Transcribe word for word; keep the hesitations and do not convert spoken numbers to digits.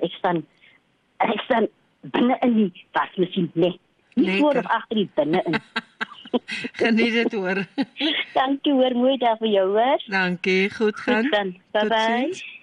ek staan, ek staan binne in die wasmasjien, nee. Nie voor of agter die binne in. Geniet dit hoor. Dankie hoor, mooi dag vir jou hoor. Dankie, goed gaan. Goed dan, bye Tot bye. ziens.